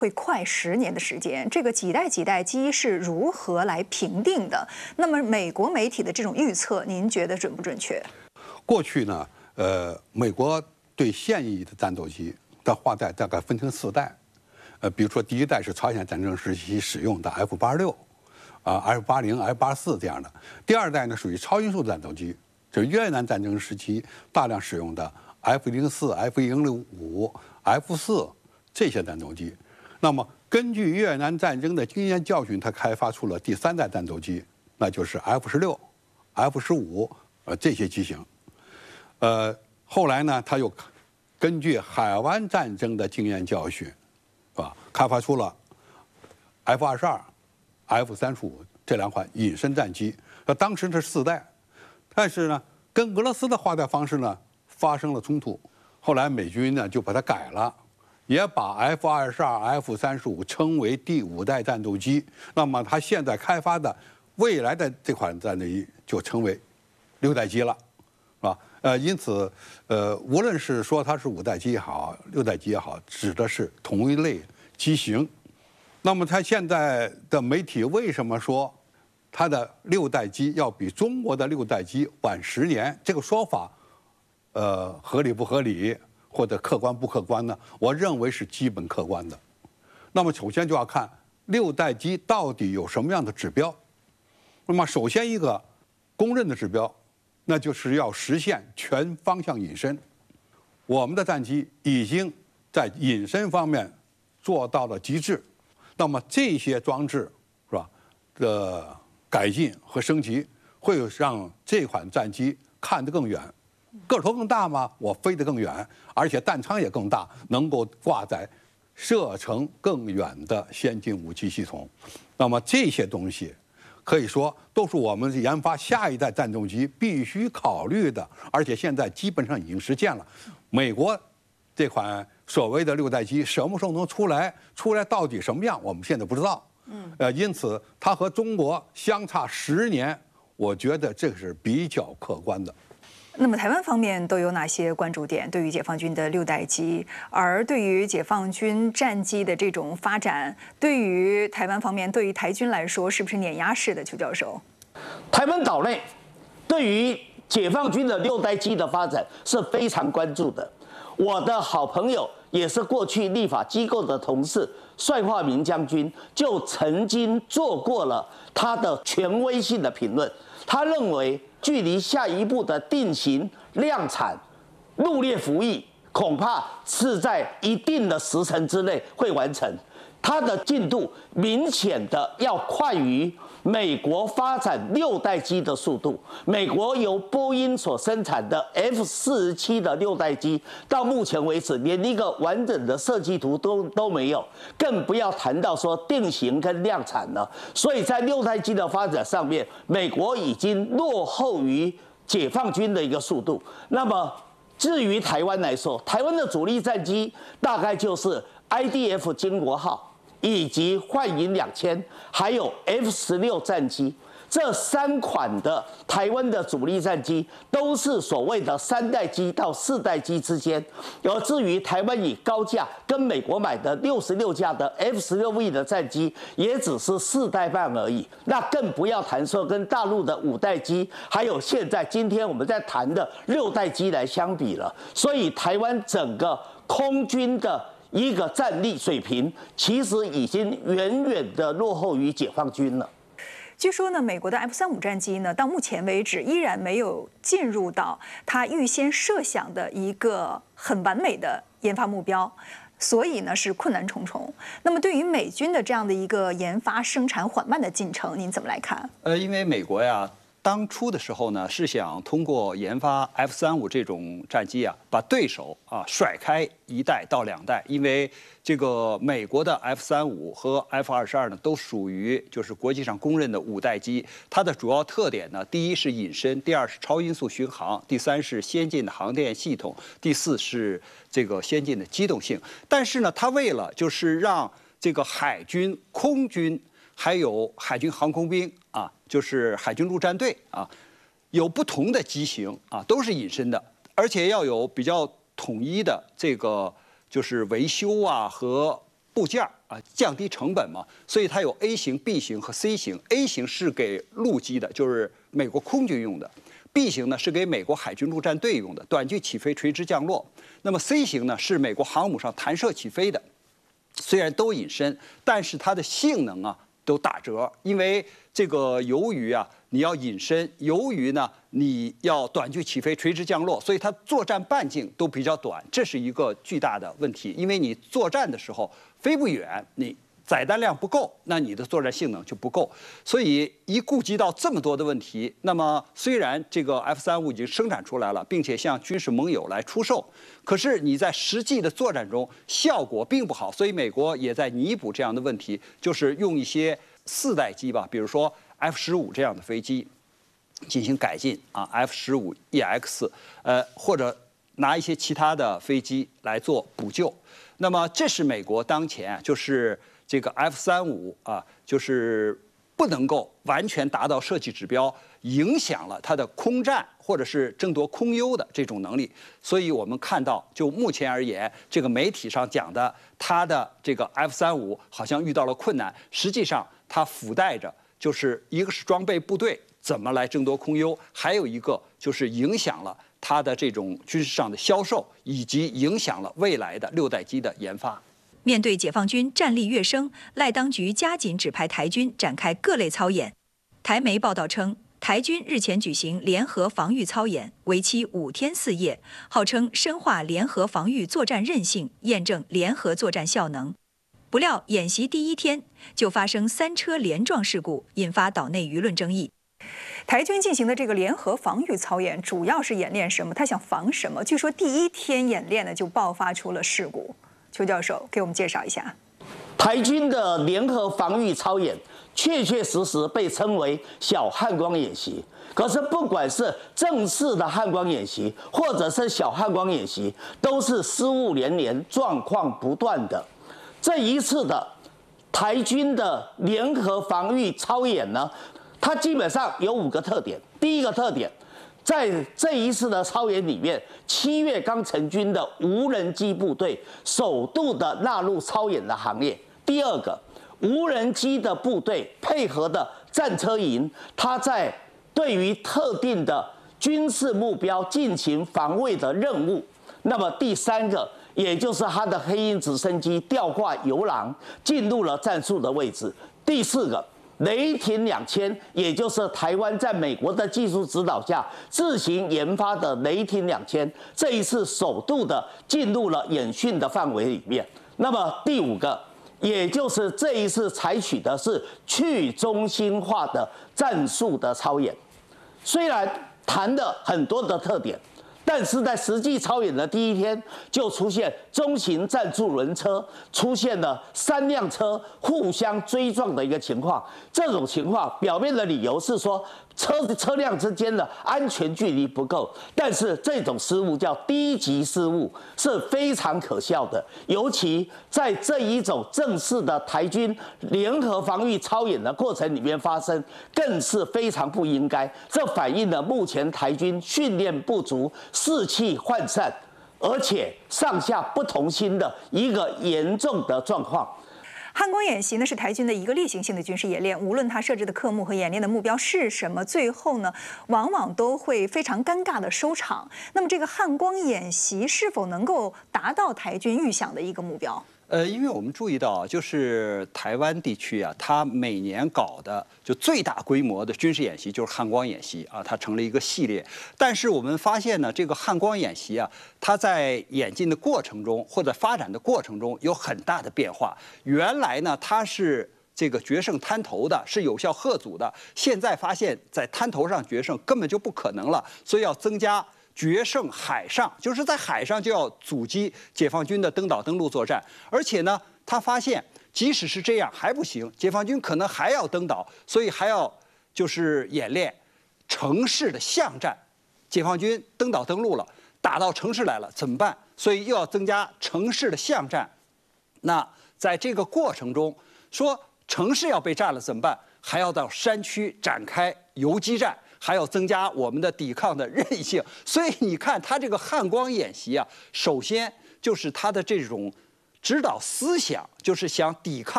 会快10年的时间，这个几代机是如何来评定的？那么美国媒体的这种预测，您觉得准不准确？ 过去呢，美国对现役的战斗机的划代大概分成4代，比如说第1代是朝鲜战争时期使用的 F-86，F-80、F-84这样的；第2代呢属于超音速战斗机，就是越南战争时期大量使用的 F-04、F-105、F-4这些战斗机。那么，根据越南战争的经验教训，他开发出了第3代战斗机，那就是 F-16、F-15这些机型。后来呢，他又根据海湾战争的经验教训，是吧？开发出了 F-22、F-35这2款隐身战机。当时是4代，但是呢，跟俄罗斯的划代方式呢发生了冲突。后来美军呢就把它改了。也把 F-22、F-35称为第5代战斗机。那么，它现在开发的未来的这款战斗机就称为6代机了，是吧？因此，无论是说它是5代机也好，6代机也好，指的是同一类机型。那么，它现在的媒体为什么说它的6代机要比中国的6代机晚10年？这个说法，合理不合理？或者客观不客观呢？我认为是基本客观的。那么首先就要看6代机到底有什么样的指标。那么首先一个公认的指标，那就是要实现全方向隐身。我们的战机已经在隐身方面做到了极致。那么这些装置是吧的改进和升级，会让这款战机看得更远。个头更大吗？我飞得更远，而且弹仓也更大，能够挂载射程更远的先进武器系统。那么这些东西，可以说都是我们研发下一代战斗机必须考虑的，而且现在基本上已经实现了。美国这款所谓的6代机什么时候能出来？出来到底什么样？我们现在不知道。因此它和中国相差10年，我觉得这是比较客观的。 那么台湾方面都有哪些关注点？对于解放军的6代机，而对于解放军战机的这种发展，对于台湾方面，对于台军来说，是不是碾压式的？邱教授， 台湾岛内对于解放军的6代机的发展是非常关注的。我的好朋友也是过去立法机构的同事，帅化民将军就曾经做过了他的权威性的评论。他认为，距离下一步的定型、量产、入列服役，恐怕是在一定的时程之内会完成。它的进度明显的要快于美国发展6代机的速度。美国由波音所生产的 F-47的6代机，到目前为止连一个完整的设计图都没有，更不要谈到说定型跟量产了。所以在6代机的发展上面，美国已经落后于解放军的一个速度。那么至于台湾来说，台湾的主力战机大概就是 IDF 经国号，以及幻影2000，还有 F-16战机，这3款的台湾的主力战机都是所谓的3代机到4代机之间。而至于台湾以高价跟美国买的66架的 F-16V 的战机，也只是4代半而已。那更不要谈说跟大陆的5代机，还有现在今天我们在谈的6代机来相比了。所以台湾整个空军的一个战力水平，其实已经远远的落后于解放军了。 据说呢，美国的 F-35战机呢，到目前为止依然没有进入到它预先设想的一个很完美的研发目标，所以呢是困难重重。那么对于美军的这样的一个研发生产缓慢的进程，您怎么来看？ 因为美国呀，当初的时候呢，是想通过研发 F-35这种战机啊，把对手啊甩开1代到2代，因为这个美国的 F-35和 F-22呢，都属于就是国际上公认的5代机。它的主要特点呢，第一是隐身，第2是超音速巡航，第3是先进的航电系统，第4是这个先进的机动性。但是呢，它为了就是让这个海军、空军还有海军航空兵啊，就是海军陆战队啊，有不同的机型啊，都是隐身的，而且要有比较统一的这个就是维修啊和部件啊，降低成本嘛，所以它有 A 型、B 型和 C 型。A 型是给陆基的，就是美国空军用的；B 型呢是给美国海军陆战队用的，短距起飞、垂直降落。那么 C 型呢是美国航母上弹射起飞的。虽然都隐身，但是它的性能啊都打折，因为这个由于啊你要隐身，由于呢你要短距起飞、垂直降落，所以它作战半径都比较短，这是一个巨大的问题。因为你作战的时候飞不远，你载弹量不够，那你的作战性能就不够。所以一顾及到这么多的问题，那么虽然这个 F-35已经生产出来了，并且向军事盟友来出售，可是你在实际的作战中效果并不好。所以美国也在弥补这样的问题，就是用一些4代机吧，比如说 F-15这样的飞机进行改进啊 ，F-15EX，或者拿一些其他的飞机来做补救。那么这是美国当前就是这个 F-35啊，就是不能够完全达到设计指标，影响了它的空战或者是争夺空优的这种能力。所以我们看到，就目前而言，这个媒体上讲的它的这个 F-35好像遇到了困难，实际上它附带着就是一个是装备部队怎么来争夺空优，还有一个就是影响了它的这种军事上的销售，以及影响了未来的6代机的研发。 面对解放军战力跃升，赖当局加紧指派台军展开各类操演。台媒报道称，台军日前举行联合防御操演，为期5天4夜，号称深化联合防御作战韧性，验证联合作战效能。不料演习第1天就发生3车连撞事故，引发岛内舆论争议。台军进行的这个联合防御操演，主要是演练什么？他想防什么？据说第1天演练呢，就爆发出了事故。邱教授给我们介绍一下。 台军的联合防御操演，确确实实被称为小汉光演习。可是不管是正式的汉光演习，或者是小汉光演习，都是失误连连，状况不断的。这一次的台军的联合防御操演呢，它基本上有5个特点。第一个特点，在这一次的操演里面，7月刚成军的无人机部队首度的纳入操演的行列。第二个，无人机的部队配合的战车营，它在对于特定的军事目标进行防卫的任务。那么第3个，也就是它的黑鹰直升机吊挂游廊进入了战术的位置。第4个，雷霆2000，也就是台湾在美国的技术指导下自行研发的雷霆2000，这一次首度的进入了演训的范围里面。那么第5个，也就是这一次采取的是去中心化的战术的操演。虽然谈了很多的特点，但是在实际操演的第1天，就出现中型战助轮车出现了3辆车互相追撞的一个情况。这种情况表面的理由是说车辆之间的安全距离不够，但是这种失误叫低级失误，是非常可笑的。尤其在这一种正式的台军联合防御操演的过程里面发生，更是非常不应该。这反映了目前台军训练不足、士气涣散，而且上下不同心的一个严重的状况。 汉光演习呢是台军的一个例行性的军事演练，无论它设置的科目和演练的目标是什么，最后呢往往都会非常尴尬的收场。那么这个汉光演习是否能够达到台军预想的一个目标？ 因为我们注意到，就是台湾地区啊，它每年搞的就最大规模的军事演习就是汉光演习啊，它成了一个系列。但是我们发现呢，这个汉光演习啊，它在演进的过程中或者发展的过程中有很大的变化。原来呢，它是这个决胜滩头的，是有效吓阻的。现在发现，在滩头上决胜根本就不可能了，所以要增加决胜海上，就是在海上就要阻击解放军的登岛登陆作战。而且呢，他发现即使是这样还不行，解放军可能还要登岛，所以还要就是演练城市的巷战。解放军登岛登陆了，打到城市来了怎么办？所以又要增加城市的巷战。那在这个过程中，说城市要被占了怎么办？还要到山区展开游击战，还要增加我们的抵抗的韧性。所以你看，它这个汉光演习啊，首先就是它的这种指导思想就是想抵抗。